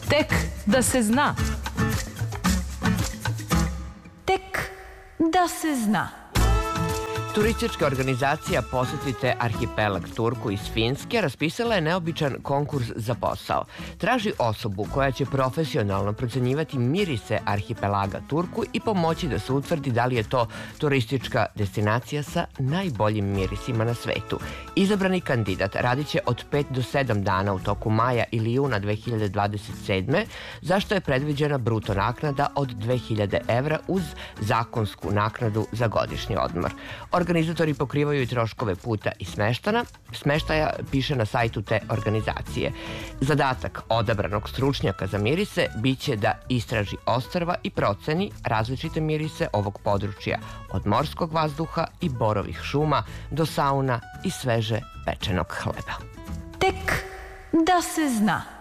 Tek da se zna. Tek da se zna. Turistička organizacija Posetite arhipelag Turku iz Finske raspisala je neobičan konkurs za posao. Traži osobu koja će profesionalno procenjivati mirise arhipelaga Turku i pomoći da se utvrdi da li je to turistička destinacija sa najboljim mirisima na svetu. Izabrani kandidat radit će od 5 do 7 dana u toku maja ili juna 2027. zašto je predviđena bruto naknada od 2000 evra uz zakonsku naknadu za godišnji odmor. Organizatori pokrivaju i troškove puta i smeštaja, piše na sajtu te organizacije. Zadatak odabranog stručnjaka za mirise biće da istraži ostrva i proceni različite mirise ovog područja, od morskog vazduha i borovih šuma do sauna i sveže pečenog hleba. Tek da se zna.